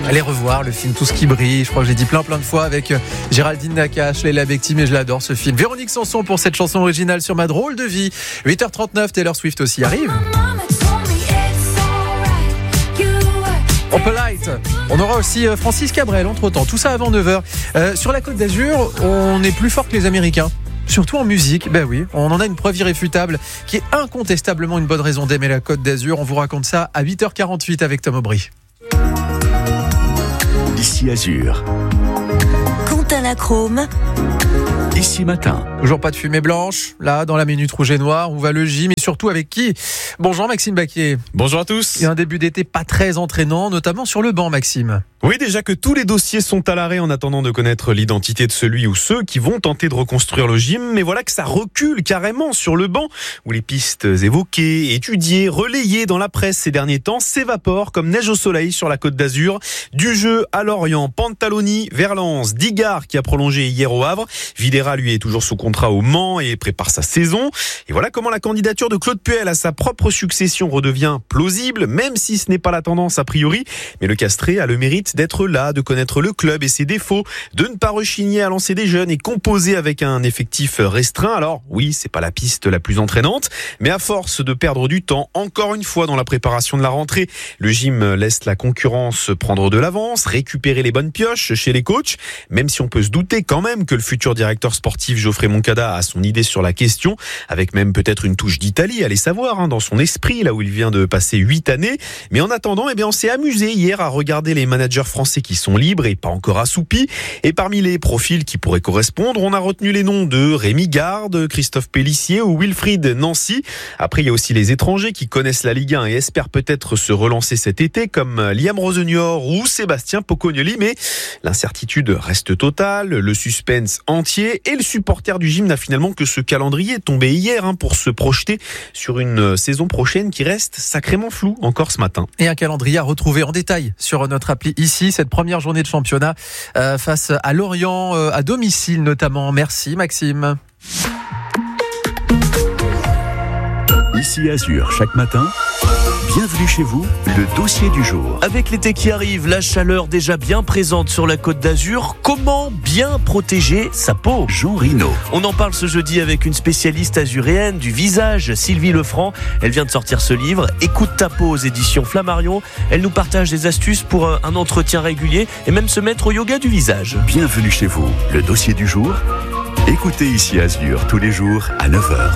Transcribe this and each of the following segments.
Allez revoir le film Tout ce qui brille. Je crois que j'ai dit plein de fois avec Géraldine Nakache, Leila Bekti, mais je l'adore ce film. Véronique Sanson pour cette chanson originale sur Ma drôle de vie. 8h39, Taylor Swift aussi arrive. Polite. On aura aussi Francis Cabrel entre-temps. Tout ça avant 9h. Sur la Côte d'Azur, on est plus fort que les Américains. Surtout en musique, ben oui, on en a une preuve irréfutable qui est incontestablement une bonne raison d'aimer la Côte d'Azur. On vous raconte ça à 8h48 avec Tom Aubry. Ici Azur. Quentin Lachrome. Ici Matin. Toujours pas de fumée blanche, là, dans la minute rouge et noire. Où va le gym et surtout avec qui ? Bonjour Maxime Baquier. Bonjour à tous. Et un début d'été pas très entraînant, notamment sur le banc, Maxime. Oui, déjà que tous les dossiers sont à l'arrêt en attendant de connaître l'identité de celui ou ceux qui vont tenter de reconstruire le gym. Mais voilà que ça recule carrément sur le banc, où les pistes évoquées, étudiées, relayées dans la presse ces derniers temps s'évaporent comme neige au soleil sur la Côte d'Azur. Du jeu à Lorient, Pantaloni vers Lens, Digard qui a prolongé hier au Havre. Videra, lui, est toujours sous contrat au Mans et prépare sa saison. Et voilà comment la candidature de Claude Puel à sa propre succession redevient plausible, même si ce n'est pas la tendance a priori. Mais le Castré a le mérite d'être là, de connaître le club et ses défauts, de ne pas rechigner à lancer des jeunes et composer avec un effectif restreint. Alors oui, c'est pas la piste la plus entraînante, mais à force de perdre du temps, encore une fois dans la préparation de la rentrée, le gym laisse la concurrence prendre de l'avance, récupérer les bonnes pioches chez les coachs, même si on peut se douter quand même que le futur directeur sportif Geoffrey Moncada a son idée sur la question, avec même peut-être une touche d'Italie, allez savoir, dans son esprit, là où il vient de passer 8 années. Mais en attendant, on s'est amusé hier à regarder les managers français qui sont libres et pas encore assoupis. Et parmi les profils qui pourraient correspondre, on a retenu les noms de Rémi Garde, Christophe Pélissier ou Wilfried Nancy. Après, il y a aussi les étrangers qui connaissent la Ligue 1 et espèrent peut-être se relancer cet été, comme Liam Rosenior ou Sébastien Pocognoli. Mais l'incertitude reste totale, le suspense entier, et le supporter du gym n'a finalement que ce calendrier tombé hier pour se projeter sur une saison prochaine qui reste sacrément floue encore ce matin. Et un calendrier à retrouver en détail sur notre appli ici, cette première journée de championnat face à Lorient, à domicile notamment. Merci Maxime. Ici Azur, chaque matin. Bienvenue chez vous, le dossier du jour. Avec l'été qui arrive, la chaleur déjà bien présente sur la Côte d'Azur, comment bien protéger sa peau ? Jean Rino. On en parle ce jeudi avec une spécialiste azuréenne du visage, Sylvie Lefranc. Elle vient de sortir ce livre, Écoute ta peau aux éditions Flammarion. Elle nous partage des astuces pour un entretien régulier et même se mettre au yoga du visage. Bienvenue chez vous, le dossier du jour. Écoutez ici Azur tous les jours à 9h.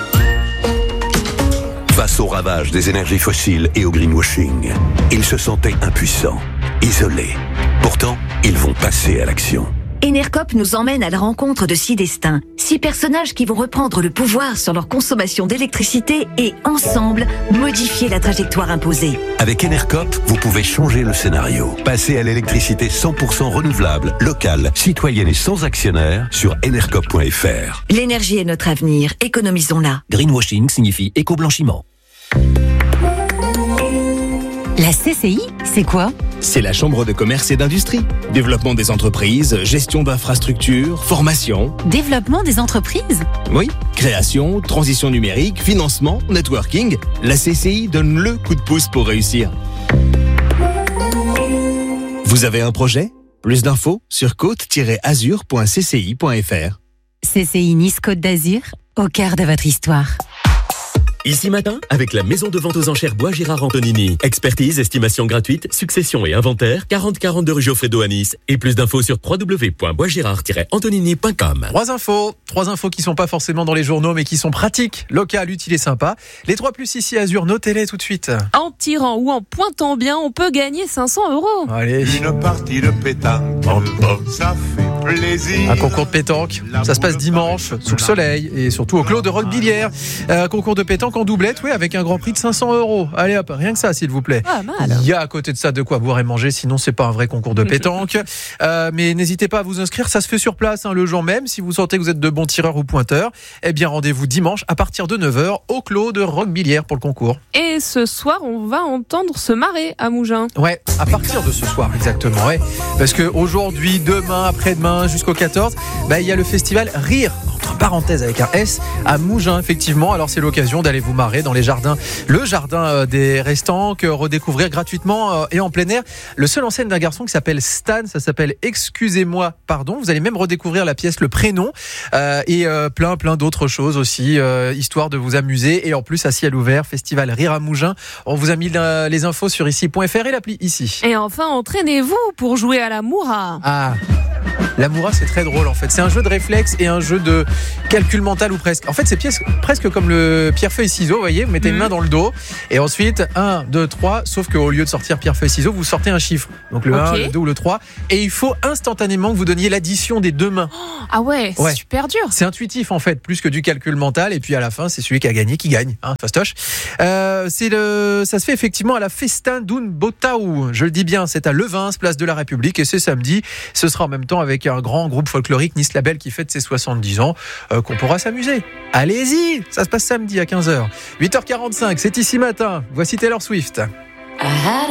Face au ravage des énergies fossiles et au greenwashing, ils se sentaient impuissants, isolés. Pourtant, ils vont passer à l'action. Enercop nous emmène à la rencontre de 6 destins. 6 personnages qui vont reprendre le pouvoir sur leur consommation d'électricité et, ensemble, modifier la trajectoire imposée. Avec Enercop, vous pouvez changer le scénario. Passer à l'électricité 100% renouvelable, locale, citoyenne et sans actionnaire sur enercop.fr. L'énergie est notre avenir, économisons-la. Greenwashing signifie éco-blanchiment. La CCI, c'est quoi ? C'est la Chambre de commerce et d'industrie. Développement des entreprises, gestion d'infrastructures, formation. Développement des entreprises ? Oui, création, transition numérique, financement, networking. La CCI donne le coup de pouce pour réussir. Vous avez un projet ? Plus d'infos sur côte-azur.cci.fr. CCI Nice Côte d'Azur, au cœur de votre histoire. Ici Matin, avec la maison de vente aux enchères Bois Gérard Antonini. Expertise, estimation gratuite, succession et inventaire, 40-42 rue Geoffredo à Nice. Et plus d'infos sur www.boisgérard-antonini.com. Trois infos qui sont pas forcément dans les journaux, mais qui sont pratiques, locales, utiles et sympas. Les 3+ ici Azur, notez-les tout de suite. En tirant ou en pointant bien, on peut gagner 500 €. Allez. Une partie de pétanque, ça fait plaisir. Un concours de pétanque, ça se passe dimanche, sous le soleil, et surtout au Clos de Roquebillière. Concours de pétanque en doublette, oui, avec un grand prix de 500 €. Allez hop, rien que ça, s'il vous plaît. Ah, mal. Il y a à côté de ça de quoi boire et manger, sinon c'est pas un vrai concours de pétanque. Mais n'hésitez pas à vous inscrire, ça se fait sur place le jour même. Si vous sentez que vous êtes de bons tireurs ou pointeurs, eh bien rendez-vous dimanche à partir de 9h au Clos de Roquebillière pour le concours. Et ce soir, on va entendre se marrer à Mougins. Ouais, à partir de ce soir, exactement. Ouais. Parce que aujourd'hui, demain, après-demain, jusqu'au 14, il y a le festival Rire. entre parenthèses avec un S, à Mougins, effectivement. Alors c'est l'occasion d'aller vous marrer dans les jardins, le jardin des restants, que redécouvrir gratuitement et en plein air. Le seul en scène d'un garçon qui s'appelle Stan, ça s'appelle Excusez-moi, pardon. Vous allez même redécouvrir la pièce, le prénom et plein d'autres choses aussi, histoire de vous amuser. Et en plus, à ciel ouvert, festival Rire à Mougins. On vous a mis les infos sur ici.fr et l'appli ici. Et enfin, entraînez-vous pour jouer à la Moura. Ah, la Moura, c'est très drôle en fait. C'est un jeu de réflexe et un jeu de calcul mental ou presque. En fait, c'est presque comme le pierre-feuille-ciseaux, vous voyez. Vous mettez une main dans le dos et ensuite 1, 2, 3. Sauf qu'au lieu de sortir pierre-feuille-ciseaux, vous sortez un chiffre. Donc le 1, le 2 ou le 3. Et il faut instantanément que vous donniez l'addition des deux mains. Ah ouais, c'est super dur. C'est intuitif en fait, plus que du calcul mental. Et puis à la fin, c'est celui qui a gagné qui gagne. Fastoche. Ça se fait effectivement à la Festin d'un Botao. Je le dis bien, c'est à Levins, place de la République. Et c'est samedi. Ce sera en même temps avec un grand groupe folklorique, Nice Label, qui fête ses 70 ans, qu'on pourra s'amuser. Allez-y, ça se passe samedi à 15h. 8h45, c'est ici matin. Voici Taylor Swift.